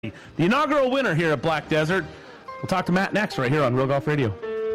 The inaugural winner here at Black Desert. We'll talk to Matt next, right here on Real Golf Radio.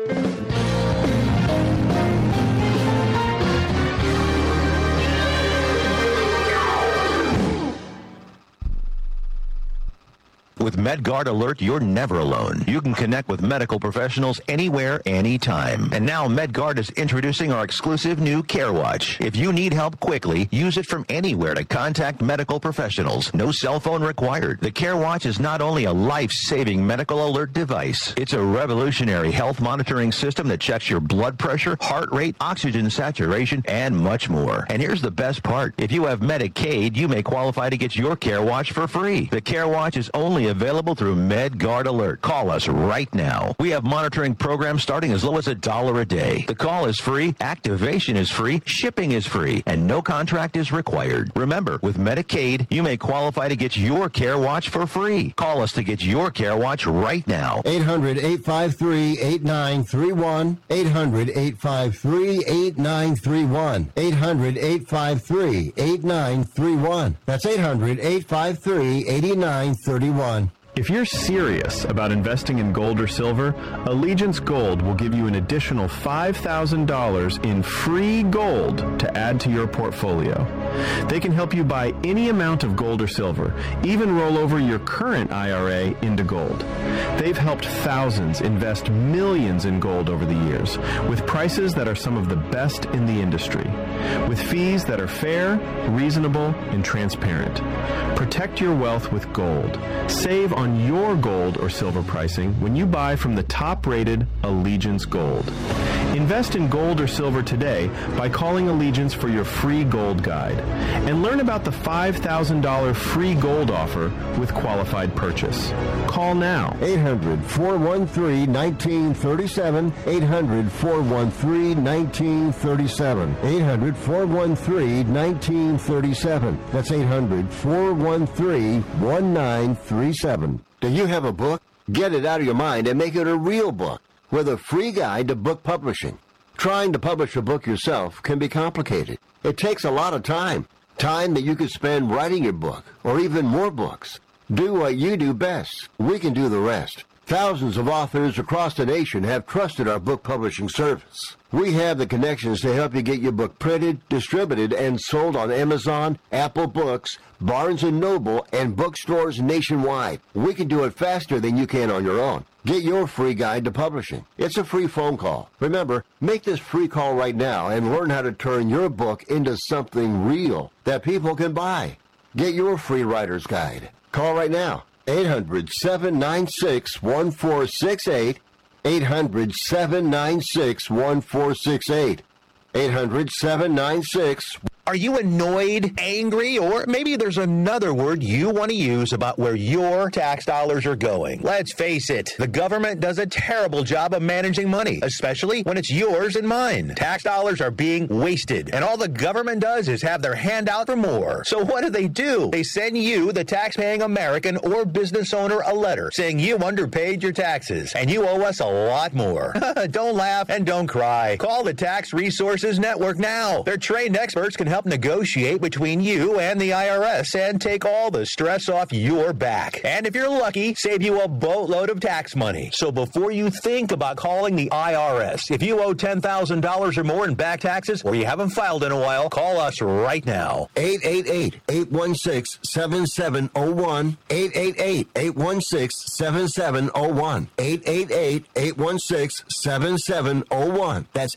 With MedGuard Alert, you're never alone. You can connect with medical professionals anywhere, anytime. And now MedGuard is introducing our exclusive new CareWatch. If you need help quickly, use it from anywhere to contact medical professionals. No cell phone required. The CareWatch is not only a life-saving medical alert device, it's a revolutionary health monitoring system that checks your blood pressure, heart rate, oxygen saturation, and much more. And here's the best part. If you have Medicaid, you may qualify to get your CareWatch for free. The CareWatch is only available through MedGuard Alert. Call us right now. We have monitoring programs starting as low as $1 a day. The call is free, activation is free, shipping is free, and no contract is required. Remember, with Medicaid, you may qualify to get your CareWatch for free. Call us to get your CareWatch right now. 800-853-8931. 800-853-8931. 800-853-8931. That's 800-853-8931. If you're serious about investing in gold or silver, Allegiance Gold will give you an additional $5,000 in free gold to add to your portfolio. They can help you buy any amount of gold or silver, even roll over your current IRA into gold. They've helped thousands invest millions in gold over the years, with prices that are some of the best in the industry, with fees that are fair, reasonable, and transparent. Protect your wealth with gold. Save on your gold or silver pricing when you buy from the top-rated Allegiance Gold. Invest in gold or silver today by calling Allegiance for your free gold guide and learn about the $5,000 free gold offer with qualified purchase. Call now. 800-413-1937. 800-413-1937. 800-413-1937. That's 800-413-1937. Do you have a book? Get it out of your mind and make it a real book with a free guide to book publishing. Trying to publish a book yourself can be complicated. It takes a lot of time that you could spend writing your book or even more books. Do what you do best. We can do the rest. Thousands of authors across the nation have trusted our book publishing service. We have the connections to help you get your book printed, distributed, and sold on Amazon, Apple Books, Barnes & Noble, and bookstores nationwide. We can do it faster than you can on your own. Get your free guide to publishing. It's a free phone call. Remember, make this free call right now and learn how to turn your book into something real that people can buy. Get your free writer's guide. Call right now. 800-796-1468. 800-796-1468. 800-796. Are you annoyed, angry, or maybe there's another word you want to use about where your tax dollars are going? Let's face it, the government does a terrible job of managing money, especially when it's yours and mine. Tax dollars are being wasted, and all the government does is have their hand out for more. So what do? They send you, the tax-paying American or business owner, a letter saying you underpaid your taxes, and you owe us a lot more. Don't laugh and don't cry. Call the Tax Resources Network now. Their trained experts can help negotiate between you and the IRS and take all the stress off your back. And if you're lucky, save you a boatload of tax money. So before you think about calling the IRS, if you owe $10,000 or more in back taxes or you haven't filed in a while, call us right now. 888-816-7701. 888-816-7701. 888-816-7701. That's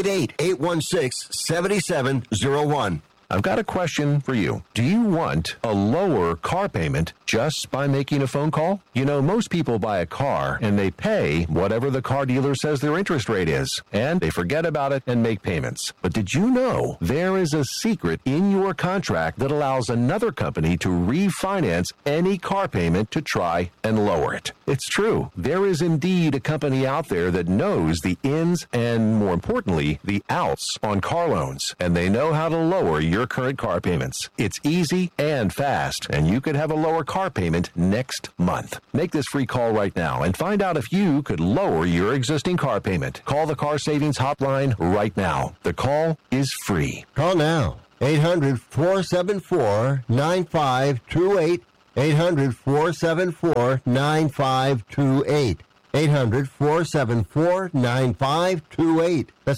888-816-7701. I've got a question for you. Do you want a lower car payment just by making a phone call? You know, most people buy a car and they pay whatever the car dealer says their interest rate is, and they forget about it and make payments. But did you know there is a secret in your contract that allows another company to refinance any car payment to try and lower it? It's true. There is indeed a company out there that knows the ins and, more importantly, the outs on car loans, and they know how to lower your current car payments. It's easy and fast, and you could have a lower car payment next month. Make this free call right now and find out if you could lower your existing car payment. Call the Car Savings Hotline right now. The call is free. Call now. 800-474-9528. 800-474-9528. 800-474-9528. That's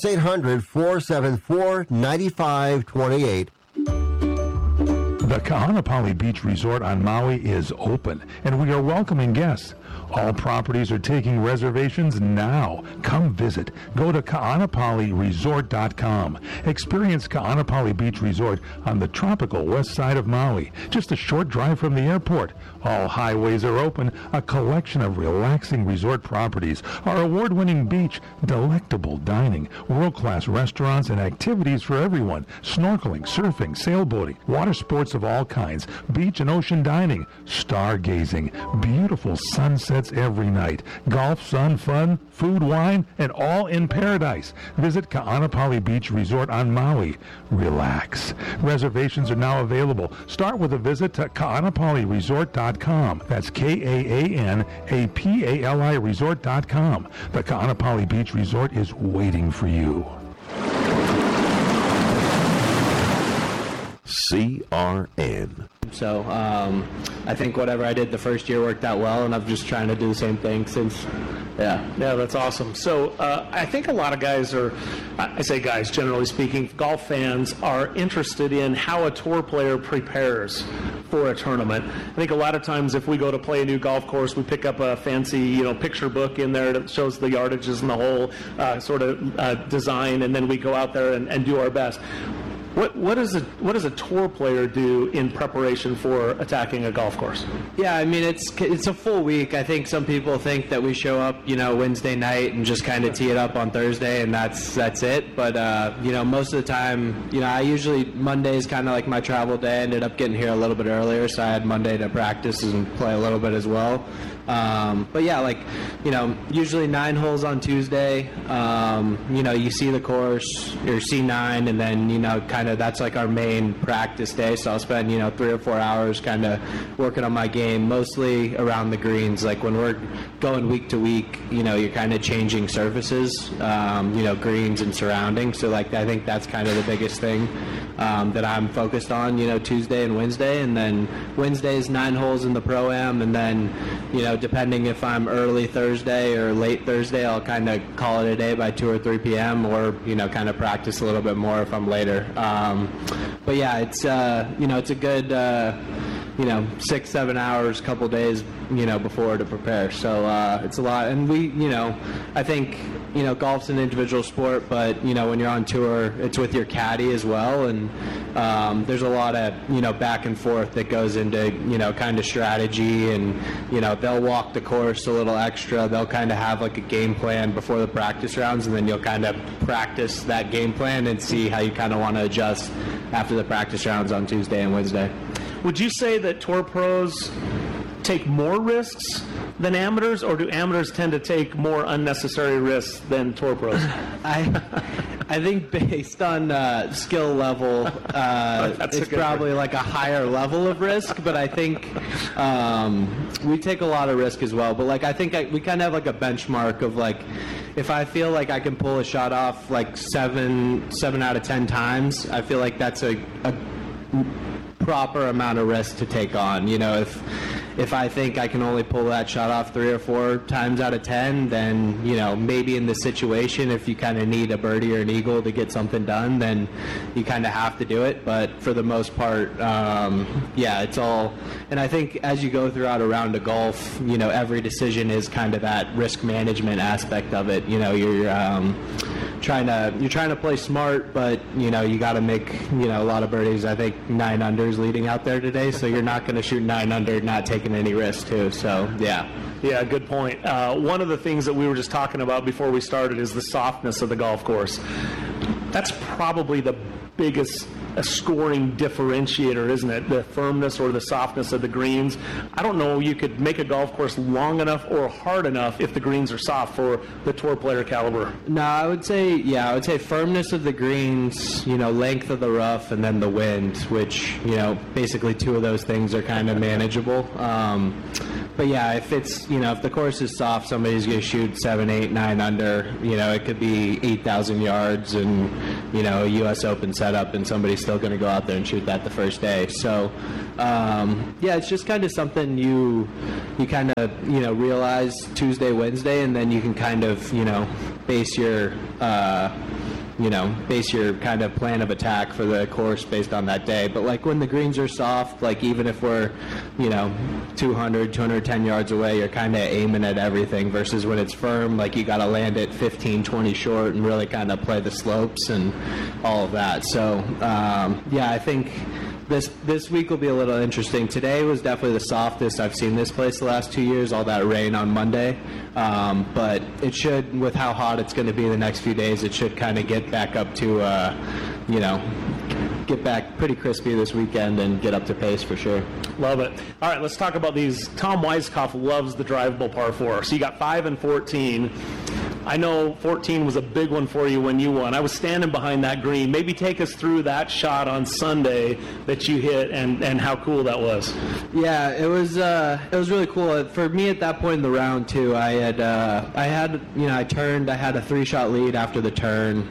800-474-9528. The Ka'anapali Beach Resort on Maui is open, and we are welcoming guests. All properties are taking reservations now. Come visit. Go to Ka'anapaliResort.com. Experience Ka'anapali Beach Resort on the tropical west side of Maui, just a short drive from the airport. All highways are open, a collection of relaxing resort properties, our award-winning beach, delectable dining, world-class restaurants, and activities for everyone. Snorkeling, surfing, sailboating, water sports of all kinds, beach and ocean dining, stargazing, beautiful sunsets every night, golf, sun, fun, food, wine, and all in paradise. Visit Ka'anapali Beach Resort on Maui. Relax. Reservations are now available. Start with a visit to Ka'anapaliResort.com. That's KAANAPALI Resort.com. The Ka'anapali Beach Resort is waiting for you. CRN. So I think whatever I did the first year worked out well, and I'm just trying to do the same thing since. Yeah, that's awesome. So I think a lot of guys are, I say guys, generally speaking, golf fans are interested in how a tour player prepares for a tournament. I think a lot of times if we go to play a new golf course, we pick up a fancy, picture book in there that shows the yardages and the whole sort of design, and then we go out there and do our best. What does a tour player do in preparation for attacking a golf course? Yeah, I mean it's a full week. I think some people think that we show up, Wednesday night and just kind of tee it up on Thursday and that's it. But most of the time, I usually Monday is kind of like my travel day. I ended up getting here a little bit earlier, so I had Monday to practice and play a little bit as well. But yeah, usually 9 holes on Tuesday. You see the course, or C9, and then kind of that's like our main practice day. So I'll spend 3 or 4 hours kind of working on my game, mostly around the greens. Like when we're going week to week, you're kind of changing surfaces, greens and surroundings. So I think that's kind of the biggest thing that I'm focused on. Tuesday and Wednesday, and then Wednesday is 9 holes in the Pro-Am, and then depending if I'm early Thursday or late Thursday, I'll kind of call it a day by 2 or 3 p.m. or kind of practice a little bit more if I'm later. But yeah, it's it's a good 6-7 hours, couple days before to prepare. So it's a lot, and we I think golf's an individual sport, but when you're on tour, it's with your caddy as well, and there's a lot of back and forth that goes into kind of strategy, and they'll walk the course a little extra. They'll kind of have like a game plan before the practice rounds, and then you'll kind of practice that game plan and see how you kind of want to adjust after the practice rounds on Tuesday and Wednesday. Would you say that tour pros take more risks than amateurs, or do amateurs tend to take more unnecessary risks than tour pros? I think based on skill level, it's probably like a higher level of risk, but I think we take a lot of risk as well. But I think we kind of have like a benchmark of if I feel like I can pull a shot off 7 out of 10 times, I feel like that's a proper amount of risk to take on. If I think I can only pull that shot off 3 or 4 times out of 10, then maybe in this situation, if you kind of need a birdie or an eagle to get something done, then you kind of have to do it. But for the most part, it's all. And I think as you go throughout a round of golf, every decision is kind of that risk management aspect of it. You're trying to play smart, but you got to make a lot of birdies. I think 9 unders leading out there today, so you're not going to shoot 9 under not taking any risk too. So yeah, good point. One of the things that we were just talking about before we started is the softness of the golf course. That's probably the biggest scoring differentiator, isn't it? The firmness or the softness of the greens. I don't know you could make a golf course long enough or hard enough if the greens are soft for the tour player caliber. No, I would say firmness of the greens, length of the rough, and then the wind, which, basically 2 of those things are kind of manageable. But yeah, if it's, if the course is soft, somebody's going to shoot 7, 8, 9 under. It could be 8,000 yards and, a U.S. Open setup, and somebody's still going to go out there and shoot that the first day. So, it's just kind of something you kind of, realize Tuesday, Wednesday, and then you can kind of, base your kind of plan of attack for the course based on that day. But like when the greens are soft, like even if we're, 200, 210 yards away, you're kind of aiming at everything, versus when it's firm, like you got to land it 15, 20 short and really kind of play the slopes and all of that. So, I think this week will be a little interesting. Today was definitely the softest I've seen this place the last 2 years, all that rain on Monday. But it should, with how hot it's going to be the next few days, it should kind of get back up to, get back pretty crispy this weekend and get up to pace for sure. Love it. All right, let's talk about these. Tom Weiskopf loves the drivable par 4. So you got 5 and 14. I know 14 was a big one for you when you won. I was standing behind that green. Maybe take us through that shot on Sunday that you hit and how cool that was. Yeah, it was really cool. For me at that point in the round too, I turned. I had a 3-shot lead after the turn.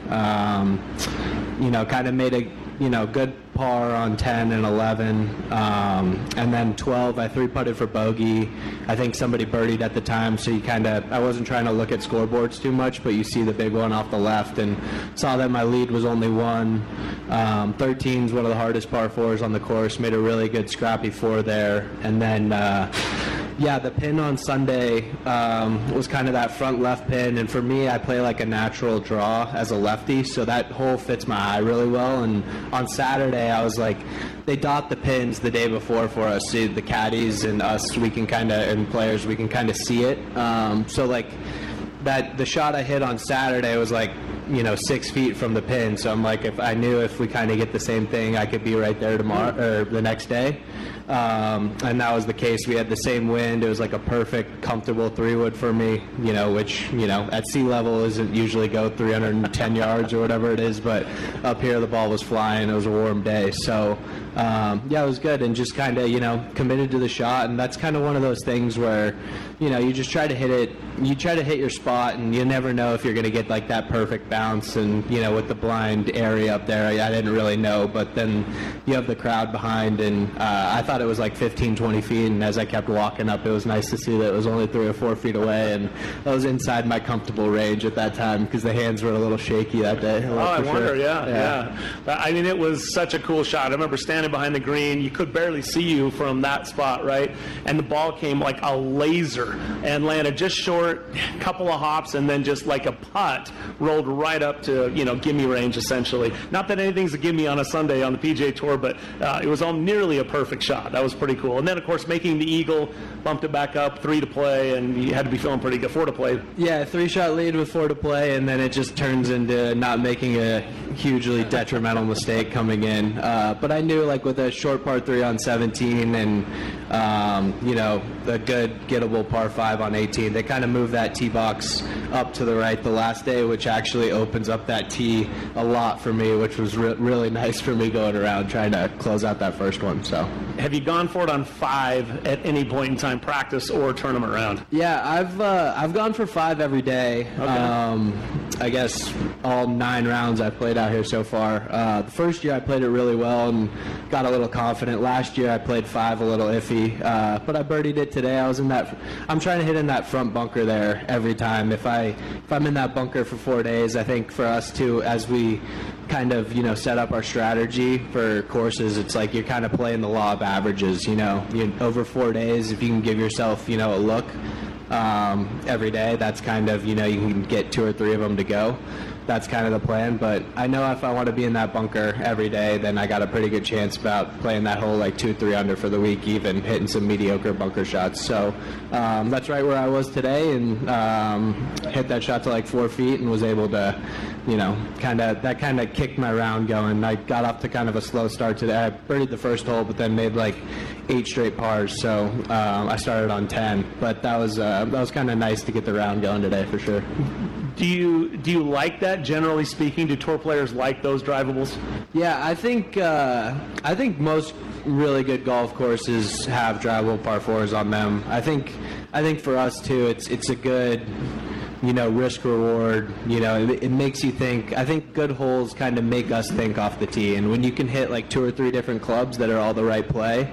Kind of made a good par on 10 and 11, and then 12 I 3-putted for bogey. I think somebody birdied at the time, so I wasn't trying to look at scoreboards too much, but you see the big one off the left and saw that my lead was only 1. 13 is one of the hardest par 4s on the course. Made a really good scrappy 4 there, and then the pin on Sunday was kind of that front left pin, and for me, I play like a natural draw as a lefty, so that hole fits my eye really well. And on Saturday, I was like, they dot the pins the day before for us, so the caddies and us, and players, we can kind of see it. So like the shot I hit on Saturday was like, 6 feet from the pin, so I'm like, if we kind of get the same thing, I could be right there tomorrow or the next day. And that was the case. We had the same wind. It was like a perfect, comfortable 3-wood for me, which, at sea level isn't usually go 310 yards or whatever it is, but up here the ball was flying. It was a warm day. So, it was good, and just kind of, committed to the shot. And that's kind of one of those things where, you just try to hit it. You try to hit your spot, and you never know if you're going to get like that perfect bounce. And, with the blind area up there, I didn't really know, but then you have the crowd behind, and I thought it was like 15, 20 feet, and as I kept walking up, it was nice to see that it was only 3 or 4 feet away, and I was inside my comfortable range at that time because the hands were a little shaky that day. I wonder, yeah. I mean, it was such a cool shot. I remember standing behind the green. You could barely see you from that spot, right? And the ball came like a laser and landed just short, a couple of hops, and then just like a putt rolled right up to, gimme range, essentially. Not that anything's a gimme on a Sunday on the PGA Tour, but it was all nearly a perfect shot. That was pretty cool. And then, of course, making the eagle, bumped it back up, 3 to play, and you had to be feeling pretty good. 4 to play. Yeah, 3-shot lead with 4 to play, and then it just turns into not making a hugely detrimental mistake coming in. But I knew, like, with a short par 3 on 17 and, a good gettable par 5 on 18, they kind of moved that tee box up to the right the last day, which actually opens up that tee a lot for me, which was really nice for me going around trying to close out that first one. So, have you gone for it on 5 at any point in time, practice or tournament round? Yeah, I've gone for 5 every day. Okay. I guess all 9 rounds I've played out here so far. The first year I played it really well and got a little confident. Last year I played 5 a little iffy, but I birdied it today. I'm trying to hit in that front bunker there every time. If I'm in that bunker for 4 days, I think for us too, as we kind of, set up our strategy for courses, it's like you're kind of playing the law of averages, over 4 days, if you can give yourself, a look every day, that's kind of, you can get 2 or 3 of them to go. That's kind of the plan, but I know if I want to be in that bunker every day, then I got a pretty good chance about playing that hole like 2-3 under for the week, even hitting some mediocre bunker shots. So that's right where I was today, and hit that shot to like 4 feet and was able to, that kind of kicked my round going. I got off to kind of a slow start today. I birdied the first hole, but then made like 8 straight pars. So I started on 10, but that was kind of nice to get the round going today for sure. Do you like that, generally speaking? Do tour players like those drivables? Yeah, I think most really good golf courses have drivable par 4s on them. I think for us too, it's a good, risk reward. It makes you think. I think good holes kind of make us think off the tee, and when you can hit like 2 or 3 different clubs that are all the right play,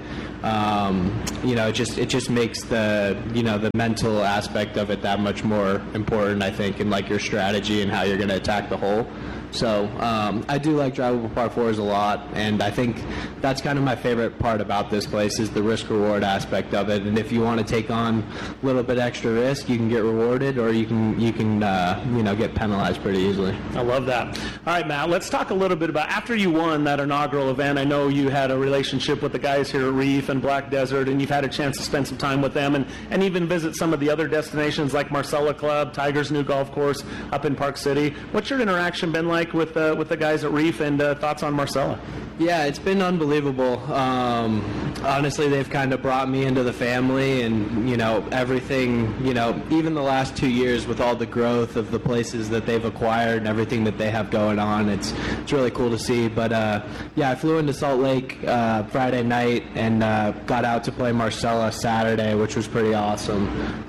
it just makes the mental aspect of it that much more important, I think, in like your strategy and how you're going to attack the hole. So I do like drivable par 4s a lot, and I think that's kind of my favorite part about this place is the risk-reward aspect of it. And if you want to take on a little bit extra risk, you can get rewarded, or you can get penalized pretty easily. I love that. All right, Matt, let's talk a little bit about, after you won that inaugural event, I know you had a relationship with the guys here at Reef and Black Desert, and you've had a chance to spend some time with them and even visit some of the other destinations like Marcella Club, Tiger's new golf course up in Park City. What's your interaction been like with the guys at Reef, and thoughts on Marcella? Yeah, it's been unbelievable. Honestly, they've kind of brought me into the family, and everything. Even the last 2 years with all the growth of the places that they've acquired and everything that they have going on, it's really cool to see. But I flew into Salt Lake Friday night and got out to play Marcella Saturday, which was pretty awesome.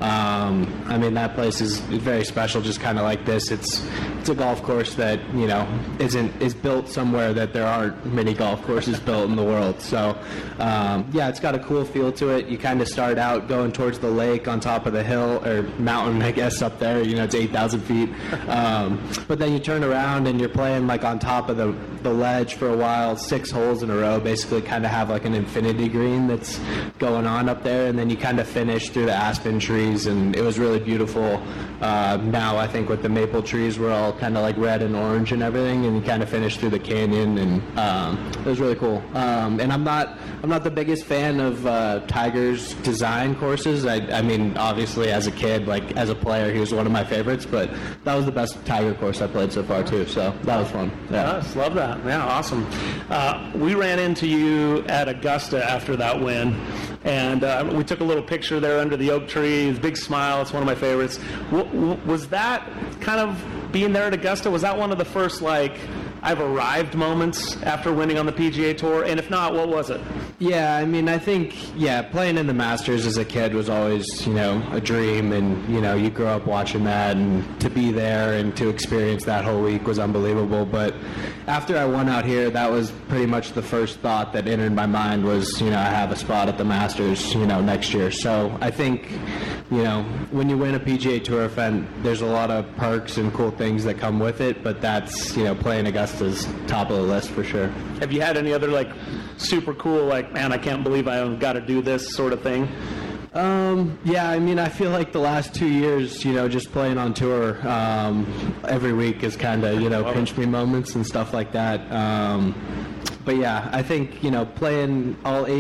That place is very special, just kind of like this. It's a golf course that is built somewhere that there aren't many golf courses built in the world. So it's got a cool feel to it. You kind of start out going towards the lake on top of the hill or mountain, I guess, up there. It's 8,000 feet. But then you turn around and you're playing like on top of the ledge for a while, 6 holes in a row, basically kind of have like an infinity green that's going on up there, and then you kind of finish through the aspen trees, and it was really beautiful. Now I think with the maple trees, we're all kind of like red and orange and everything, and you kind of finish through the canyon, and it was really cool. And I'm not the biggest fan of Tiger's design courses. I mean, obviously as a kid, like as a player, he was one of my favorites, but that was the best Tiger course I played so far too, so that was fun. Yeah. Yes, love that. Yeah, awesome. We ran into you at Augusta after that win, and we took a little picture there under the oak tree. Big smile. It's one of my favorites. Was that kind of being there at Augusta? Was that one of the first I've arrived moments after winning on the PGA Tour? And if not, what was it? Yeah, I think playing in the Masters as a kid was always, a dream, and, you grow up watching that, and to be there and to experience that whole week was unbelievable. But after I won out here, that was pretty much the first thought that entered my mind was, I have a spot at the Masters, next year. So I think, when you win a PGA Tour event, there's a lot of perks and cool things that come with it, but that's, playing Augusta's top of the list for sure. Have you had any other super cool, man, I can't believe I got to do this sort of thing? I feel like the last 2 years, just playing on tour every week is kind of, pinch me moments and stuff like that. But yeah, I think, playing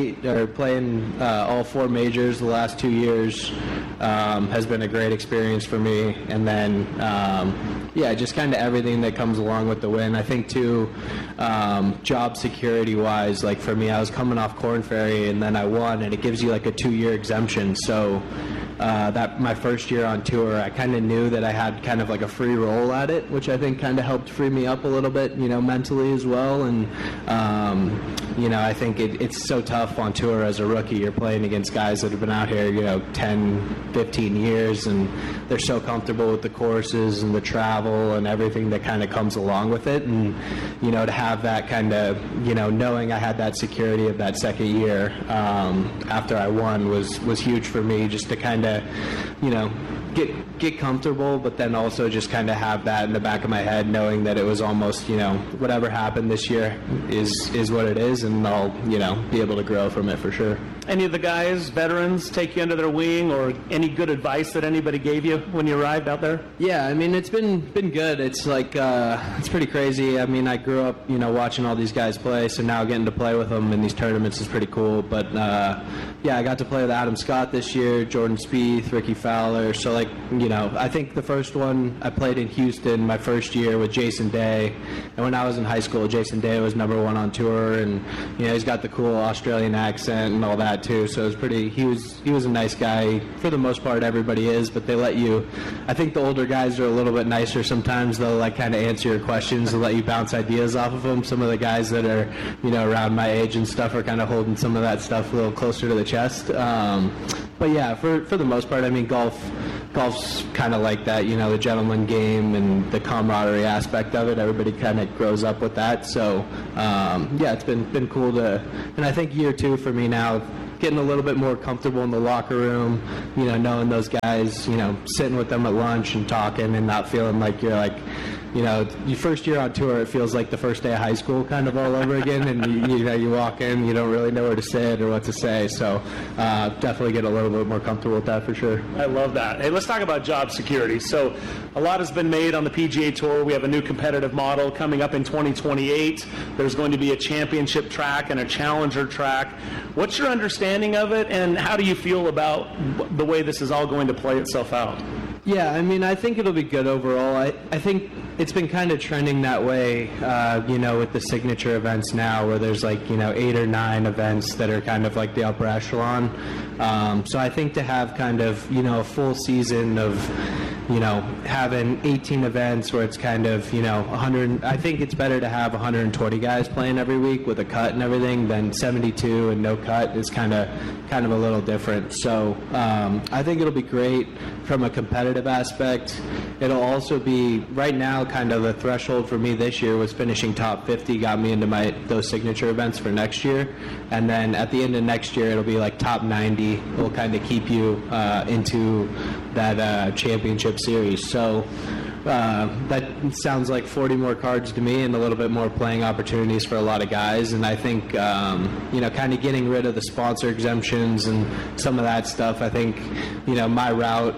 all 4 majors the last 2 years has been a great experience for me. And then, just kind of everything that comes along with the win. I think, too, job security-wise, for me, I was coming off Korn Ferry, and then I won, and it gives you, a 2-year exemption. So that my first year on tour, I kind of knew that I had kind of a free roll at it, which I think kind of helped free me up a little bit, mentally as well. And, I think it's so tough on tour as a rookie. You're playing against guys that have been out here, 10, 15 years, and they're so comfortable with the courses and the travel and everything that kind of comes along with it. And, to have that kind of, knowing I had that security of that second year after I won was huge for me, just to kind of, get comfortable, but then also just kind of have that in the back of my head, knowing that it was almost, whatever happened this year is what it is, and I'll, be able to grow from it for sure. Any of the guys, veterans, take you under their wing, or any good advice that anybody gave you when you arrived out there? Yeah, it's been good. It's it's pretty crazy. I grew up, watching all these guys play, so now getting to play with them in these tournaments is pretty cool. But I got to play with Adam Scott this year, Jordan Spieth, Ricky Fowler. So I think the first one I played in Houston my first year with Jason Day, and when I was in high school, Jason Day was #1 on tour, and he's got the cool Australian accent and all that that too. So it was pretty. He was a nice guy for the most part. Everybody is, but they let you. I think the older guys are a little bit nicer sometimes. They'll like kind of answer your questions and let you bounce ideas off of them. Some of the guys that are around my age and stuff are kind of holding some of that stuff a little closer to the chest. But yeah, for the most part, I mean, golf's kind of like that, the gentleman game and the camaraderie aspect of it. Everybody kind of grows up with that. So yeah, it's been cool to, and I think year 2 for me now, getting a little bit more comfortable in the locker room, knowing those guys, sitting with them at lunch and talking and not feeling like you're like, your first year on tour, it feels like the first day of high school kind of all over again, and you walk in, you don't really know where to sit or what to say, so definitely get a little bit more comfortable with that for sure. I love that. Hey, let's talk about job security. So a lot has been made on the PGA Tour. We have a new competitive model coming up in 2028. There's going to be a championship track and a challenger track. What's your understanding of it, and how do you feel about the way this is all going to play itself out? Yeah, I mean, I think it'll be good overall. I think it's been kind of trending that way, with the signature events now, where there's like, 8 or 9 events that are kind of like the upper echelon. So I think to have kind of, a full season of, having 18 events where it's kind of, 100, I think it's better to have 120 guys playing every week with a cut and everything than 72 and no cut is kind of a little different. So I think it'll be great from a competitive aspect. It'll also be, right now, kind of the threshold for me this year was finishing top 50 got me into those signature events for next year. And then at the end of next year, it'll be like top 90 will kind of keep you into that championship series. So that sounds like 40 more cards to me and a little bit more playing opportunities for a lot of guys. And I think, kind of getting rid of the sponsor exemptions and some of that stuff, I think, my route,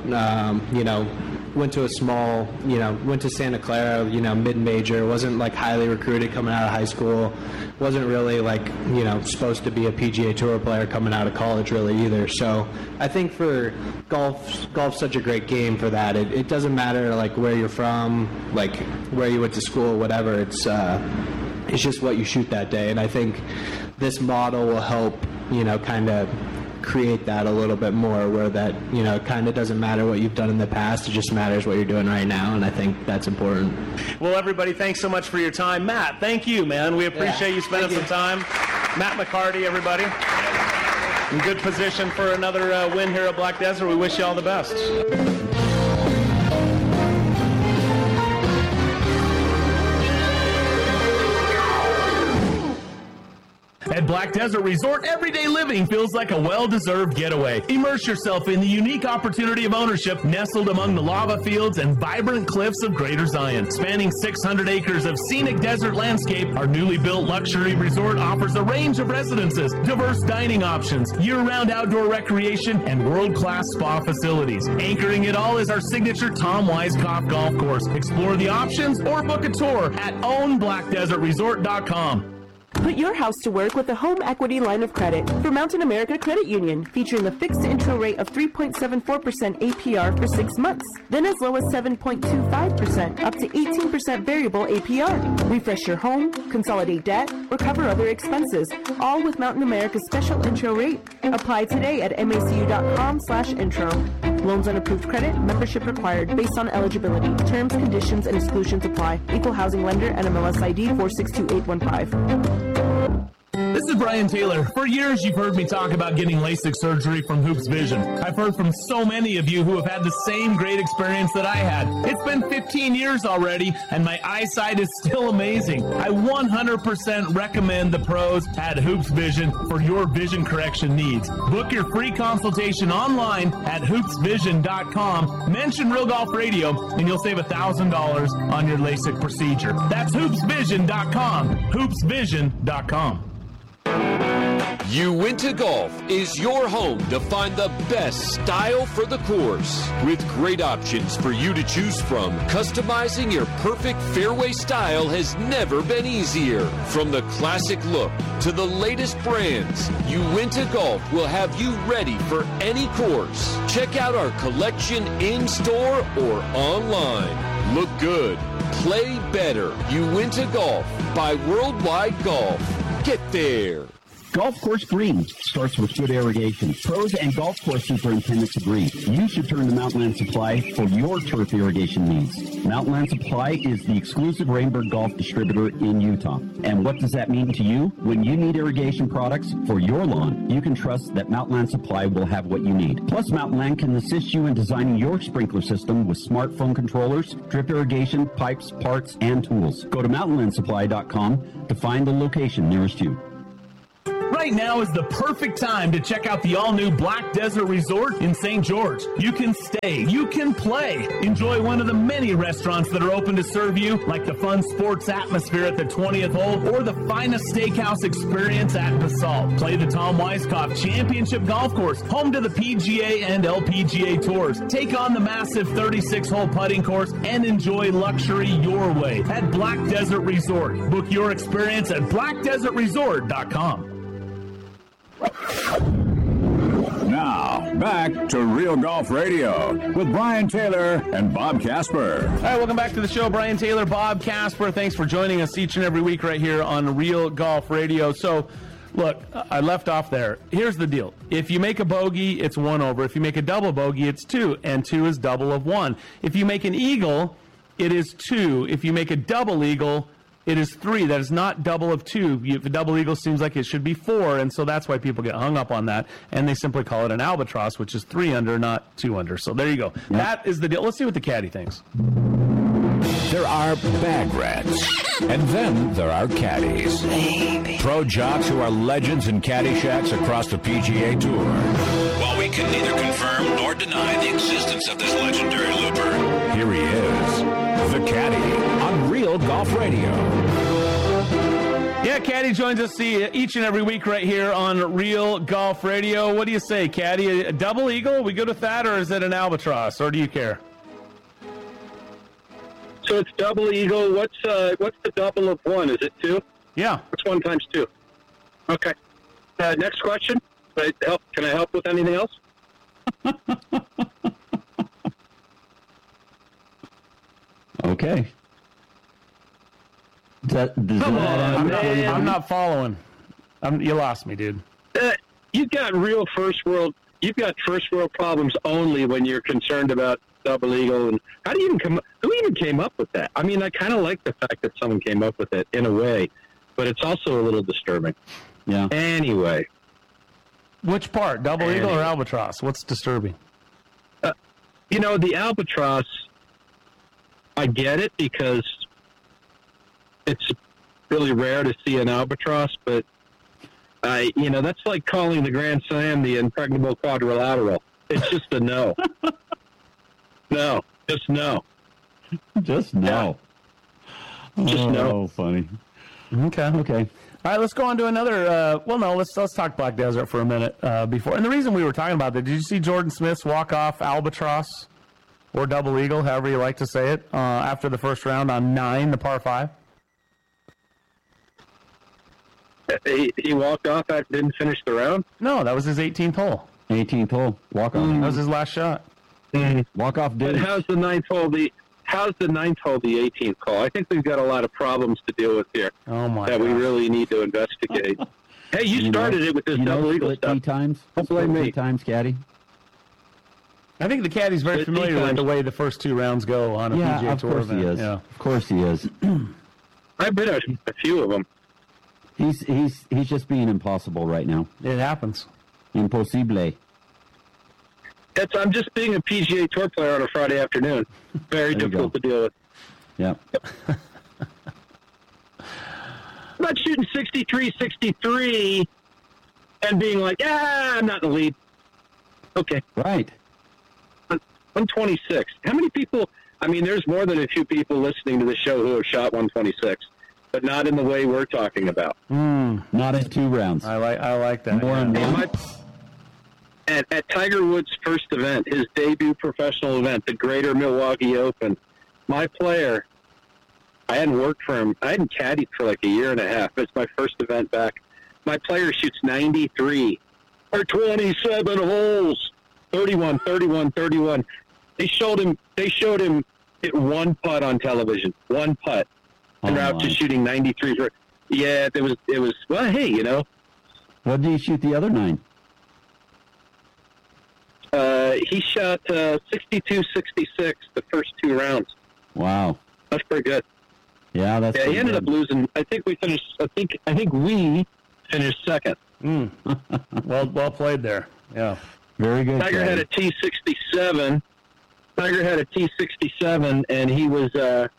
went to a small, went to Santa Clara, mid-major, wasn't like highly recruited coming out of high school, wasn't really like, supposed to be a PGA Tour player coming out of college really either. So I think for golf's such a great game for that. It doesn't matter like where you're from, like where you went to school, whatever. It's just what you shoot that day. And I think this model will help, kind of create that a little bit more, where that it kind of doesn't matter what you've done in the past, it just matters what you're doing right now, and I think that's important. Well, everybody, thanks so much for your time. Matt, thank you, man. We appreciate you spending some time. Matt McCarty, everybody, in good position for another win here at Black Desert. We wish you all the best. At Black Desert Resort, everyday living feels like a well-deserved getaway. Immerse yourself in the unique opportunity of ownership nestled among the lava fields and vibrant cliffs of Greater Zion. Spanning 600 acres of scenic desert landscape, our newly built luxury resort offers a range of residences, diverse dining options, year-round outdoor recreation, and world-class spa facilities. Anchoring it all is our signature Tom Weiskopf golf course. Explore the options or book a tour at ownblackdesertresort.com. Put your house to work with a home equity line of credit for Mountain America Credit Union, featuring a fixed intro rate of 3.74% APR for 6 months, then as low as 7.25%, up to 18% variable APR. Refresh your home, consolidate debt, or cover other expenses, all with Mountain America's special intro rate. Apply today at macu.com/intro. Loans on approved credit, membership required based on eligibility. Terms, conditions, and exclusions apply. Equal housing lender, NMLS ID 462815. This is Brian Taylor. For years, you've heard me talk about getting LASIK surgery from Hoops Vision. I've heard from so many of you who have had the same great experience that I had. It's been 15 years already, and my eyesight is still amazing. I 100% recommend the pros at Hoops Vision for your vision correction needs. Book your free consultation online at hoopsvision.com. Mention Real Golf Radio, and you'll save $1,000 on your LASIK procedure. That's hoopsvision.com. hoopsvision.com. Uinta Golf is your home to find the best style for the course. With great options for you to choose from, customizing your perfect fairway style has never been easier. From the classic look to the latest brands, Uinta Golf will have you ready for any course. Check out our collection in-store or online. Look good, play better. Uinta Golf by Worldwide Golf. Get there. Golf course green starts with good irrigation. Pros and golf course superintendents agree. You should turn to Mountainland Supply for your turf irrigation needs. Mountainland Supply is the exclusive Rainbird Golf distributor in Utah. And what does that mean to you? When you need irrigation products for your lawn, you can trust that Mountainland Supply will have what you need. Plus, Mountainland can assist you in designing your sprinkler system with smartphone controllers, drip irrigation, pipes, parts, and tools. Go to mountainlandsupply.com to find the location nearest you. Right now is the perfect time to check out the all-new Black Desert Resort in St. George. You can stay, you can play, enjoy one of the many restaurants that are open to serve you, like the fun sports atmosphere at the 20th hole or the finest steakhouse experience at Basalt. Play the Tom Weiskopf Championship Golf Course, home to the PGA and LPGA Tours. Take on the massive 36-hole putting course and enjoy luxury your way at Black Desert Resort. Book your experience at blackdesertresort.com. Now, back to Real Golf Radio with Brian Taylor and Bob Casper. All right, welcome back to the show. Brian Taylor, Bob Casper. Thanks for joining us each and every week right here on Real Golf Radio. So, look, I left off there. Here's the deal. If you make a bogey, it's 1 over. If you make a double bogey, it's 2, and 2 is double of 1. If you make an eagle, it is 2. If you make a double eagle, it is 3. That is not double of 2. If a double eagle seems like it should be 4, and so that's why people get hung up on that, and they simply call it an albatross, which is 3 under, not 2 under. So there you go. Yep. That is the deal. Let's see what the caddy thinks. There are bag rats, and then there are caddies. Baby. Pro jocks who are legends in caddy shacks across the PGA Tour. While we can neither confirm nor deny the existence of this legendary looper, here he is, the caddy, on Real Golf Radio. Yeah, Caddy joins us each and every week right here on Real Golf Radio. What do you say, Caddy? A double eagle? We good with that, or is it an albatross, or do you care? So it's double eagle. What's the double of 1? Is it 2? Yeah. What's 1 times 2? Okay. Next question. Can I help with anything else? Okay. I'm not following. You lost me, dude. You've got first world problems only when you're concerned about double eagle. And who even came up with that? I mean, I kind of like the fact that someone came up with it in a way, but it's also a little disturbing. Yeah. Anyway. Which part? Double eagle or albatross? What's disturbing? The albatross, I get it because it's really rare to see an albatross, but that's like calling the Grand Slam the impregnable quadrilateral. It's just a no. No, just no. Just no. Yeah. Just no. Oh, funny. Okay. All right, let's go on to another. Let's talk Black Desert for a minute before. And the reason we were talking about that, did you see Jordan Smith's walk-off albatross or double eagle, however you like to say it, after the first round on 9, the par 5? He walked off. Didn't finish the round? No, that was his 18th hole. 18th hole. Walk-off. That was his last shot. Walk-off did. But how's the 9th hole the 18th hole? I think we've got a lot of problems to deal with here. Oh my! That we really need to investigate. Hey, you started it with this double eagle stuff. 3 times. Don't blame me. 3 times, caddy. I think the caddy's very familiar with the way the first 2 rounds go on a PGA Tour event. He is. Yeah, of course he is. I've been at a few of them. He's just being impossible right now. It happens. Impossible. I'm just being a PGA Tour player on a Friday afternoon. Very difficult to deal with. Yeah. I'm not shooting 63, 63 and being like, I'm not in the lead. Okay. Right. 126. How many people, there's more than a few people listening to the show who have shot 126, but not in the way we're talking about. Not in 2 rounds. I like that. More and more. At Tiger Woods' first event, his debut professional event, the Greater Milwaukee Open, my player, I hadn't worked for him. I hadn't caddied for like a year and a half. It's my first event back. My player shoots 93 or 27 holes, 31, 31, 31. They showed him hit 1 putt on television, 1 putt, and route to shooting 93. It was. Well, hey, What did he shoot the other 9? He shot 62-66 the first 2 rounds. Wow, that's pretty good. Yeah, that's. Yeah, he ended up losing. I think we finished. I think we finished second. Well played there. Yeah, very good. Tiger had a T67. And he was.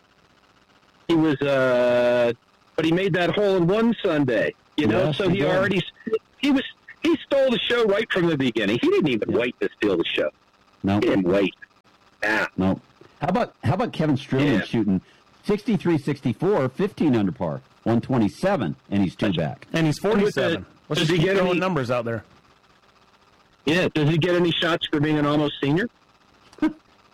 But he made that hole in one Sunday. You know, Yes, so he did. He stole the show right from the beginning. He didn't even wait to steal the show. No, he didn't wait. Yeah. No. How about Kevin Streelman shooting 63-64, 15 under par, 127, and he's 2 back. And he's 47. Let's just keep throwing numbers out there. Yeah. Does he get any shots for being an almost senior? I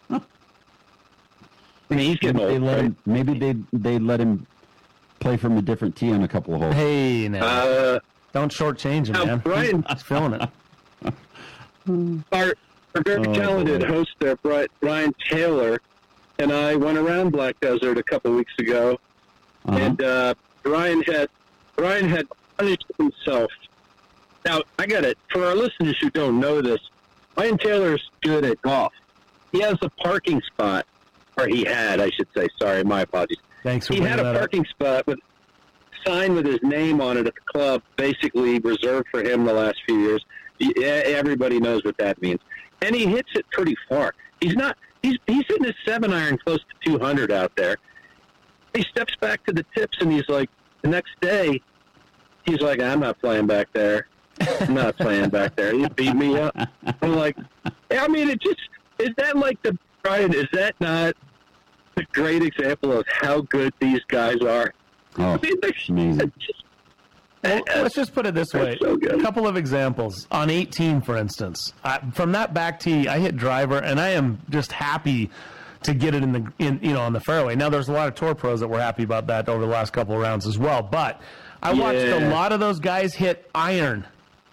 mean, he's getting old. Maybe they let him play from a different tee on a couple of holes. Hey, now. Don't shortchange him, man. Brian, he's feeling it. Our very talented host there, Brian Taylor, and I went around Black Desert a couple weeks ago, and Brian had punished himself. Now, I got it. For our listeners who don't know this, Brian Taylor's good at golf. He has a parking spot, or he had, I should say. Sorry, my apologies. Thanks for He had a parking spot with sign with his name on it at the club, basically reserved for him the last few years. Everybody knows what that means. And he hits it pretty far. He's hitting his 7-iron close to 200 out there. He steps back to the tips, and he's like, the next day, he's like, I'm not playing back there. I'm not playing back there. You beat me up. I'm like, I mean, is that not a great example of how good these guys are? Oh, amazing. Well, let's just put it this way. So a couple of examples. On 18, for instance, from that back tee, I hit driver, and I am just happy to get it on the fairway. Now, there's a lot of tour pros that were happy about that over the last couple of rounds as well. But I watched a lot of those guys hit iron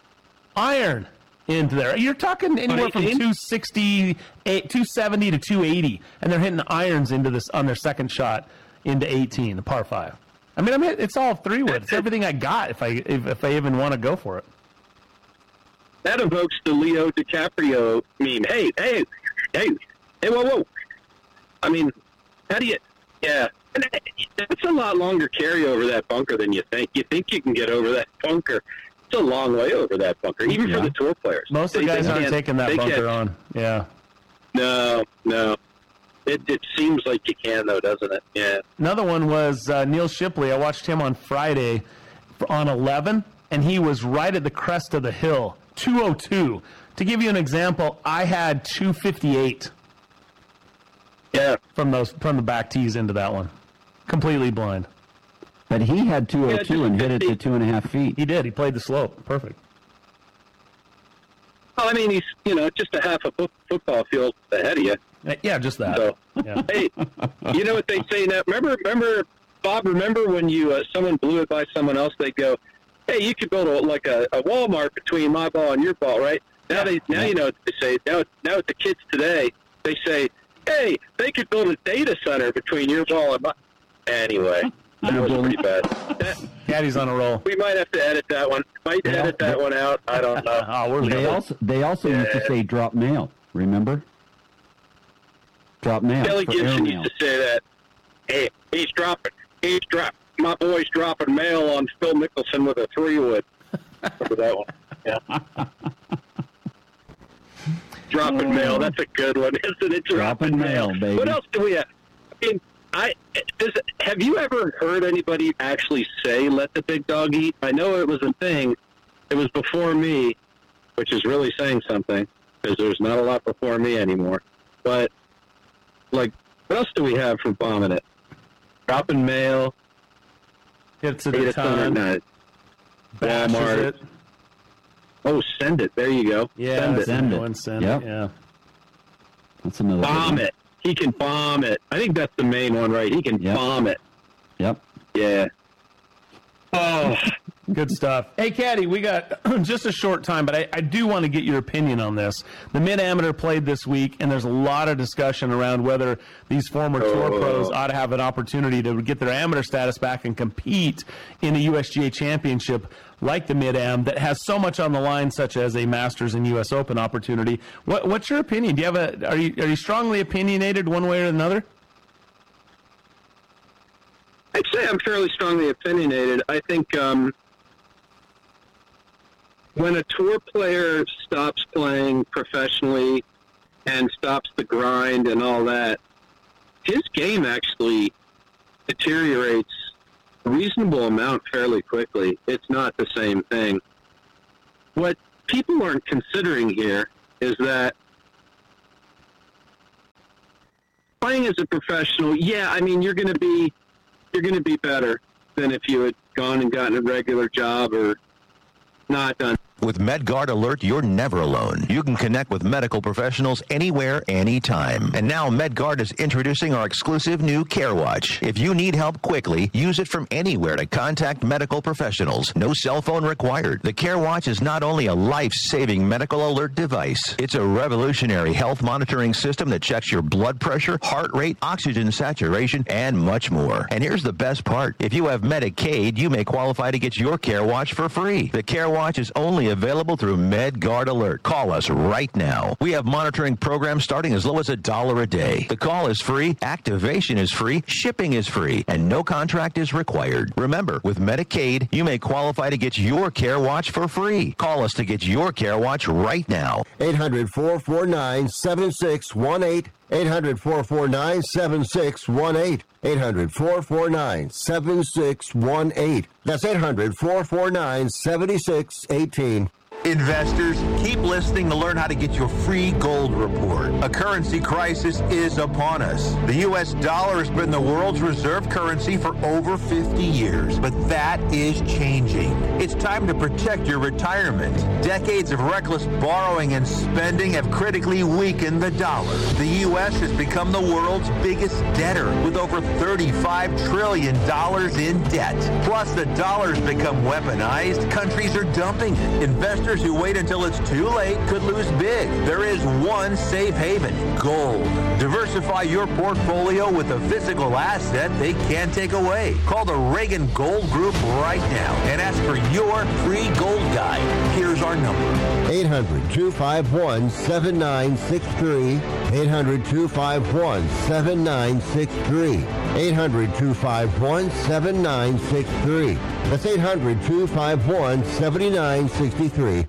into there. You're talking anywhere from 270 to 280, and they're hitting irons into this on their second shot into 18, the par 5. I mean, it's all 3-wood. It's everything I got if I even want to go for it. That evokes the Leo DiCaprio meme. Hey, whoa. I mean, how do you... Yeah. It's a lot longer carry over that bunker than you think. You think you can get over that bunker. It's a long way over that bunker, even for the tour players. Most of the guys aren't taking that bunker on. Yeah. No. It seems like you can, though, doesn't it? Yeah. Another one was Neil Shipley. I watched him on Friday on 11, and he was right at the crest of the hill, 202. To give you an example, I had 258. Yeah. From the back tees into that one. Completely blind. But he had 202 and hit it to 2.5 feet. He did. He played the slope. Perfect. Well, I mean, he's, just a half a football field ahead of you. Yeah, just that. So, yeah. Hey, you know what they say now? Remember, Bob, when you someone blew it by someone else, they go, hey, you could build a Walmart between my ball and your ball, right? Now you know what they say. Now with the kids today, they say, hey, they could build a data center between your ball and my... Anyway, that was pretty bad. Caddy's on a roll. We might have to edit that one. Edit that one out. I don't know. They also used to say drop mail, remember? Drop mail. Kelly Gibson used to say that. Hey, my boy's dropping mail on Phil Mickelson with a 3-wood. Remember that one? Yeah. Dropping mail. That's a good one, isn't it? Dropping mail, baby. What else do we have? I mean, have you ever heard anybody actually say, let the big dog eat? I know it was a thing. It was before me, which is really saying something, because there's not a lot before me anymore. But, what else do we have for bombing it? Dropping mail. It's a ton. Walmart. It. Oh, send it. There you go. Yeah, send it. Yep. Yeah. That's another bomb it. He can bomb it. I think that's the main one, right? He can bomb it. Yep. Yeah. Oh, Good stuff. Hey, Caddy, we got just a short time, but I do want to get your opinion on this. The Mid-Amateur played this week, and there's a lot of discussion around whether these former tour pros ought to have an opportunity to get their amateur status back and compete in a USGA championship like the Mid-Am that has so much on the line, such as a Masters and U.S. Open opportunity. What's your opinion? Do you have are you strongly opinionated one way or another? I'd say I'm fairly strongly opinionated. I think when a tour player stops playing professionally and stops the grind and all that, his game actually deteriorates a reasonable amount fairly quickly. It's not the same thing. What people aren't considering here is that playing as a professional, you're going to be better than if you had gone and gotten a regular job or not done. With MedGuard Alert, you're never alone. You can connect with medical professionals anywhere, anytime. And now MedGuard is introducing our exclusive new CareWatch. If you need help quickly, use it from anywhere to contact medical professionals. No cell phone required. The CareWatch is not only a life-saving medical alert device, it's a revolutionary health monitoring system that checks your blood pressure, heart rate, oxygen saturation, and much more. And here's the best part. If you have Medicaid, you may qualify to get your CareWatch for free. The CareWatch is only available through MedGuard Alert. Call us right now. We have monitoring programs starting as low as $1 a day. The call is free, activation is free, shipping is free, and no contract is required. Remember, with Medicaid, you may qualify to get your CareWatch for free. Call us to get your CareWatch right now. 800-449-7618. 800-449-7618. 800-449-7618. That's 800-449-7618. Investors, keep listening to learn how to get your free gold report. A currency crisis is upon us. The U.S. dollar has been the world's reserve currency for over 50 years, but that is changing. It's time to protect your retirement. Decades of reckless borrowing and spending have critically weakened the dollar. The U.S. has become the world's biggest debtor with over $35 trillion in debt. Plus, the dollar's become weaponized. Countries are dumping it. Investors who wait until it's too late could lose big. There is one safe haven: gold. Diversify your portfolio with a physical asset they can't take away. Call the Reagan Gold Group right now and ask for your free gold guide. Here's our number: 800-251-7963. 800-251-7963. 800-251-7963. That's 800-251-7963.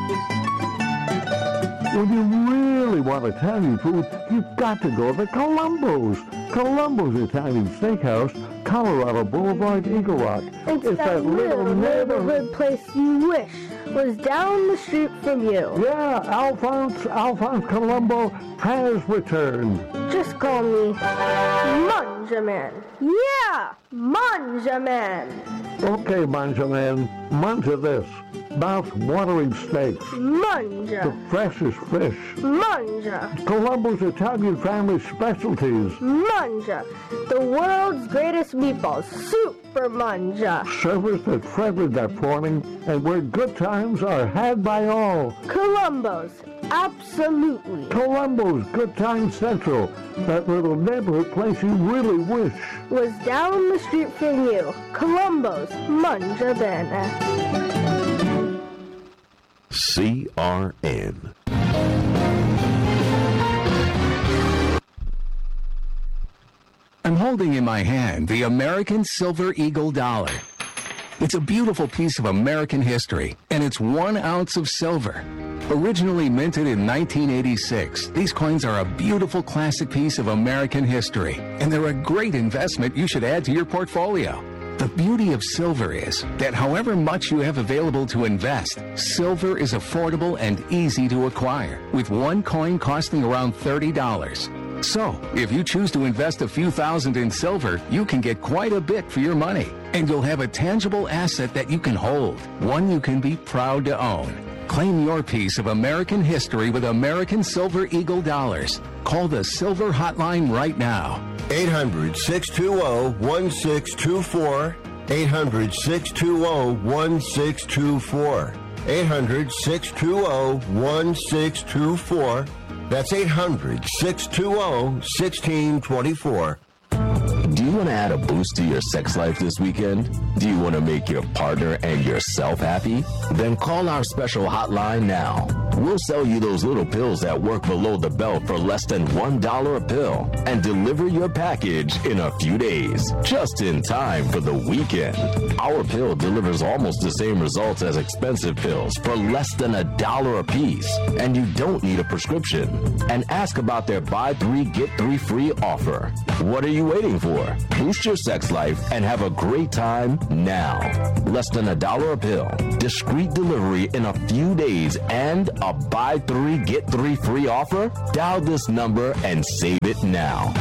When you really want Italian food, you've got to go to Columbo's. Columbo's Italian Steakhouse, Colorado Boulevard, Eagle Rock. It's that little neighborhood place you wish was down the street from you. Yeah, Alphonse Columbo has returned. Just call me Manjaman. Yeah, Manjaman. Okay, Manjaman, manja this. Mouth-watering steaks. Manja. The freshest fish. Manja. Columbo's Italian family specialties. Manja. The world's greatest meatballs. Super Manja. Service that's friendly that morning and where good times are had by all. Columbo's. Absolutely. Columbo's Good Time Central. That little neighborhood place you really wish was down the street from you. Columbo's Manja Bene. CRN. I'm holding in my hand the American Silver Eagle dollar. It's a beautiful piece of American history, and it's 1 ounce of silver. Originally minted in 1986, these coins are a beautiful classic piece of American history, and they're a great investment you should add to your portfolio. The beauty of silver is that however much you have available to invest, silver is affordable and easy to acquire, with one coin costing around $30. So, if you choose to invest a few thousand in silver, you can get quite a bit for your money, and you'll have a tangible asset that you can hold, one you can be proud to own. Claim your piece of American history with American Silver Eagle dollars. Call the Silver Hotline right now. 800-620-1624. 800-620-1624. 800-620-1624. That's 800-620-1624. Do you want to add a boost to your sex life this weekend? Do you want to make your partner and yourself happy? Then call our special hotline now. We'll sell you those little pills that work below the belt for less than $1 a pill and deliver your package in a few days, just in time for the weekend. Our pill delivers almost the same results as expensive pills for less than $1 a piece, and you don't need a prescription. And ask about their buy 3 get 3 free offer. What are you waiting for? Boost your sex life and have a great time now. Less than $1 a pill, discreet delivery in a few days, and a buy 3 get 3 free offer? Dial this number and save it now.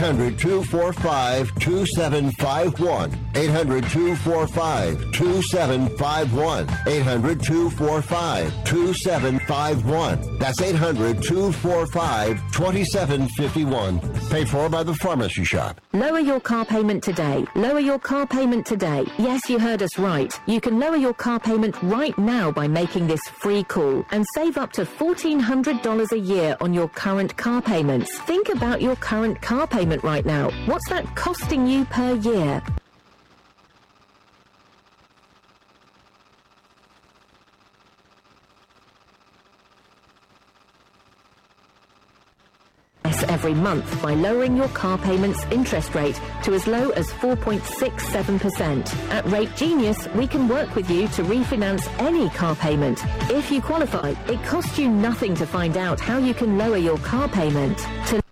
800-245-2751. 800-245-2751. 800-245-2751. That's 800-245-2751. Paid for by the Pharmacy Shop. Lower your car payment today. Lower your car payment today. Yes, you heard us right. You can lower your car payment right now by making this free call and save up to $1,400 a year on your current car payments. Think about your current car payment right now. What's that costing you per year? Every month by lowering your car payment's interest rate to as low as 4.67%. At Rate Genius, we can work with you to refinance any car payment. If you qualify, it costs you nothing to find out how you can lower your car payment. To